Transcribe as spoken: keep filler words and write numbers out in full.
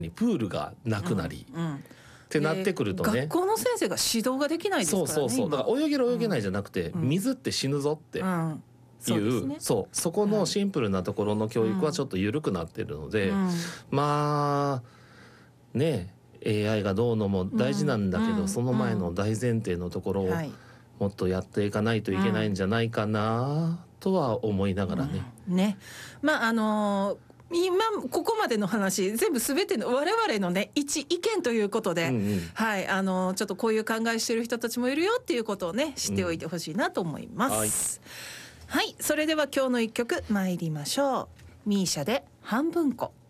プールがなくなり、うんうん、ってなってくるとね、 学校の先生が指導ができないですからね。 そうそうそう、だから泳げる泳げないじゃなくて、うん、水って死ぬぞっていう、うんうんそうですね、そう、そこのシンプルなところの教育はちょっと緩くなってるので、うん、まあね エーアイ がどうのも大事なんだけど、うん、その前の大前提のところをもっとやっていかないといけないんじゃないかなとは思いながらね、 うん、ね、まああのー今ここまでの話全部全ての我々のね一意見ということで、うんうん、はいあのちょっとこういう考えしてる人たちもいるよっていうことをね知っておいてほしいなと思います、うん、はい、はい、それでは今日の一曲参りましょう。ミーシャで半分こ。